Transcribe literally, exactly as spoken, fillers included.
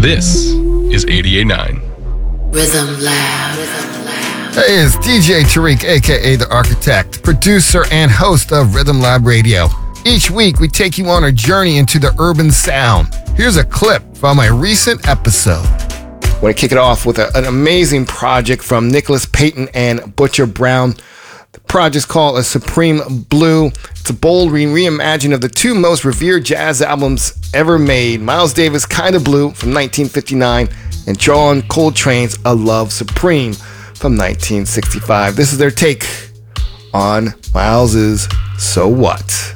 This is eighty-eight point nine. Rhythm Lab. Rhythm Lab. Hey, it's D J Tariq, aka The Architect, producer and host of Rhythm Lab Radio. Each week, we take you on a journey into the urban sound. Here's a clip from a recent episode. I want to kick it off with a, an amazing project from Nicholas Payton and Butcher Brown. The project's called A Supreme Blue. It's a bold re- reimagining of the two most revered jazz albums ever made, Miles Davis' Kinda Blue from nineteen fifty-nine and John Coltrane's A Love Supreme from nineteen sixty-five. This is their take on Miles's So What.